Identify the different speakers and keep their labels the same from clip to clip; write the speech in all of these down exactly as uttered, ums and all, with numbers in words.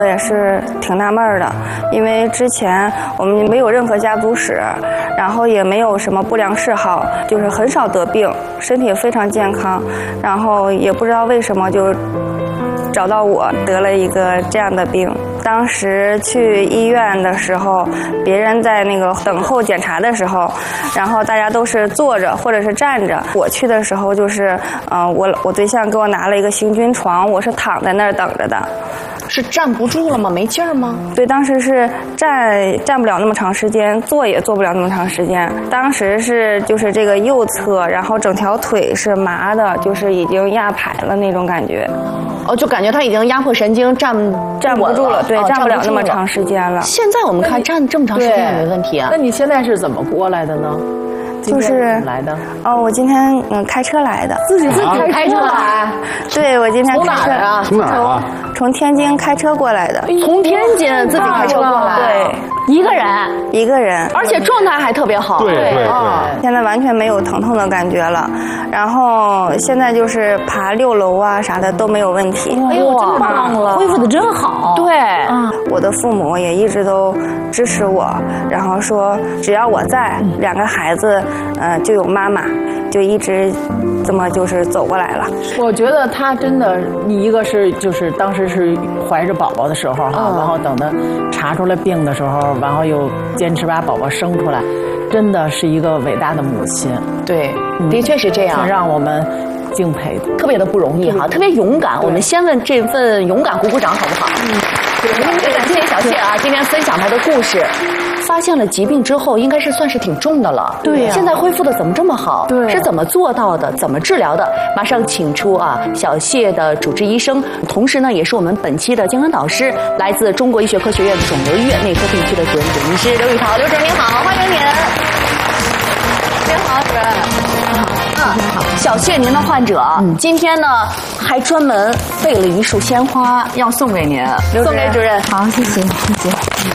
Speaker 1: 我也是挺纳闷的，因为之前我们没有任何家族史，然后也没有什么不良嗜好，就是很少得病，身体非常健康，然后也不知道为什么就找到我得了一个这样的病。当时去医院的时候，别人在那个等候检查的时候，然后大家都是坐着或者是站着。我去的时候就是，嗯、呃，我我对象给我拿了一个行军床，我是躺在那儿等着的。
Speaker 2: 是站不住了吗？没劲儿吗？
Speaker 1: 对，当时是站站不了那么长时间，坐也坐不了那么长时间。当时是就是这个右侧，然后整条腿是麻的，就是已经压排了那种感觉。
Speaker 2: 哦，就感觉他已经压迫神经，站
Speaker 1: 站不住了，对，
Speaker 2: 哦、
Speaker 1: 站不了那么长时间了。
Speaker 2: 现在我们看站这么长时间也没问题啊。
Speaker 3: 那你现在是怎么过来的呢？
Speaker 1: 就是
Speaker 3: 来的
Speaker 1: 哦，我今天嗯开车来的，
Speaker 3: 自己自己
Speaker 2: 开车来。
Speaker 1: 对，我今天
Speaker 3: 从
Speaker 1: 开车
Speaker 3: 哪儿啊？
Speaker 4: 从哪儿啊？
Speaker 1: 从天津开车过来的。
Speaker 2: 从天津自己开车过来，
Speaker 1: 对，
Speaker 2: 一个人，
Speaker 1: 一个人，
Speaker 2: 而且状态还特别好。
Speaker 4: 对对对，
Speaker 1: 现在完全没有疼痛的感觉了，然后现在就是爬六楼啊啥的都没有问题。
Speaker 2: 哎呦，真棒了，
Speaker 5: 恢复的真好。
Speaker 2: 对，
Speaker 1: 我的父母也一直都支持我，然后说只要我在，两个孩子，呃，就有妈妈，就一直这么就是走过来了。
Speaker 3: 我觉得他真的，你一个是就是当时是怀着宝宝的时候哈，
Speaker 2: 嗯、
Speaker 3: 然后等他查出来病的时候，然后又坚持把宝宝生出来，真的是一个伟大的母亲。
Speaker 2: 对，嗯、的确是这样，
Speaker 3: 让我们敬佩，
Speaker 2: 特别的不容易哈，特别勇敢。我们先问这份勇敢鼓鼓掌好不好？嗯，我们感谢小谢啊，今天分享他的故事。发现了疾病之后，应该是算是挺重的了。
Speaker 5: 对呀、啊，
Speaker 2: 现在恢复的怎么这么好？
Speaker 5: 对、啊，
Speaker 2: 是怎么做到的？怎么治疗的？马上请出啊，小谢的主治医生，同时呢，也是我们本期的健康导师，来自中国医学科学院肿瘤医院内科病区的主任准医师刘宇涛。刘主任您好，欢迎您。您好，主任。啊，小谢，您的患者、嗯、今天呢还专门备了一束鲜花要送给您，送给主任。
Speaker 5: 好，谢谢，谢谢。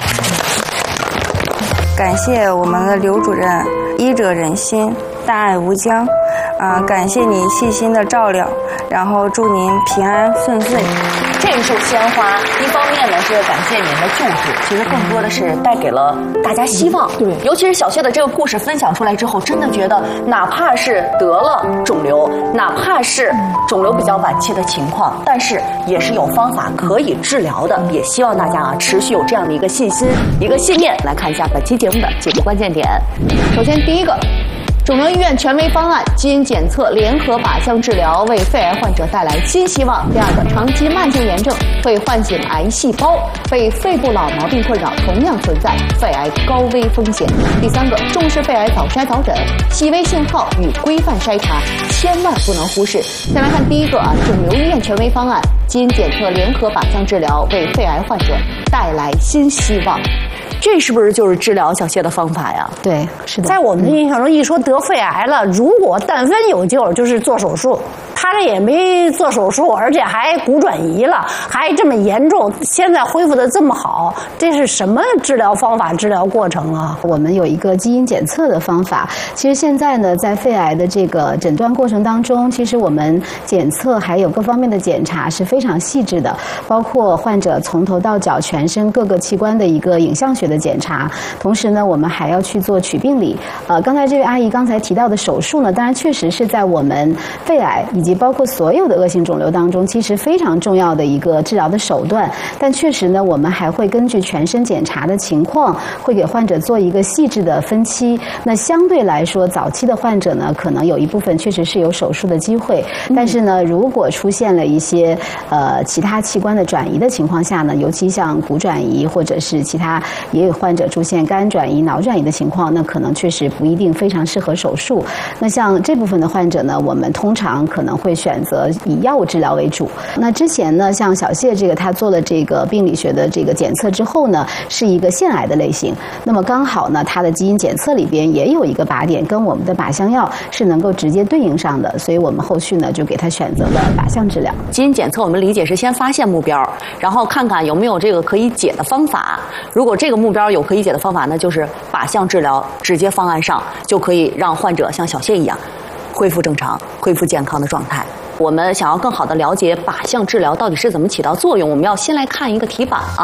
Speaker 1: 感谢我们的刘主任，医者仁心，大爱无疆，啊、呃，感谢你细心的照料，然后祝您平安顺遂。
Speaker 2: 这束鲜花，一方面呢是感谢您的救治，其实更多的是带给了大家希望。对，尤其是小谢的这个故事分享出来之后，真的觉得哪怕是得了肿瘤，哪怕是肿瘤比较晚期的情况，但是也是有方法可以治疗的。也希望大家啊持续有这样的一个信心、一个信念。来看一下本期节目的几个关键点。首先，第一个。肿瘤医院权威方案，基因检测联合靶向治疗为肺癌患者带来新希望。第二个，长期慢性炎症会唤醒癌细胞，为肺部老毛病困扰同样存在肺癌高危风险。第三个，重视肺癌早筛早诊，细微信号与规范筛查千万不能忽视。先来看第一个啊，肿瘤医院权威方案，基因检测联合靶向治疗为肺癌患者带来新希望。这是不是就是治疗小谢的方法呀？
Speaker 5: 对，是的。
Speaker 6: 在我们的印象中，一说得肺癌了，如果但凡有救，就是做手术。他这也没做手术，而且还骨转移了，还这么严重，现在恢复的这么好，这是什么治疗方法、治疗过程啊？
Speaker 5: 我们有一个基因检测的方法。其实现在呢，在肺癌的这个诊断过程当中，其实我们检测还有各方面的检查是非常细致的，包括患者从头到脚全身各个器官的一个影像学的检查。同时呢，我们还要去做取病理。呃，刚才这位阿姨刚才提到的手术呢，当然确实是在我们肺癌以及包括所有的恶性肿瘤当中，其实非常重要的一个治疗的手段。但确实呢，我们还会根据全身检查的情况，会给患者做一个细致的分期。那相对来说，早期的患者呢，可能有一部分确实是有手术的机会，但是呢，如果出现了一些呃其他器官的转移的情况下呢，尤其像骨转移或者是其他，也有患者出现肝转移、脑转移的情况，那可能确实不一定非常适合手术。那像这部分的患者呢，我们通常可能会选择以药物治疗为主。那之前呢，像小谢这个他做了这个病理学的这个检测之后呢，是一个腺癌的类型。那么刚好呢，他的基因检测里边也有一个靶点跟我们的靶向药是能够直接对应上的，所以我们后续呢就给他选择了靶向治疗。
Speaker 2: 基因检测我们理解是先发现目标，然后看看有没有这个可以解的方法。如果这个目标有可以解的方法，那就是靶向治疗直接方案上就可以让患者像小谢一样恢复正常、恢复健康的状态。我们想要更好的了解靶向治疗到底是怎么起到作用，我们要先来看一个题板啊。